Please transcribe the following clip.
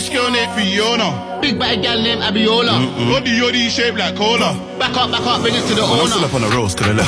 Rich girl named Fiona. Big bad gal named Abiola. Body yoddy shaped like cola. Back up, bring it to the I'm still owner. up on the roast to the left.